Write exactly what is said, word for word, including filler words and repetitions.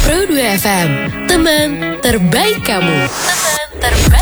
Pro dua F M, teman terbaik kamu. Teman terbaik.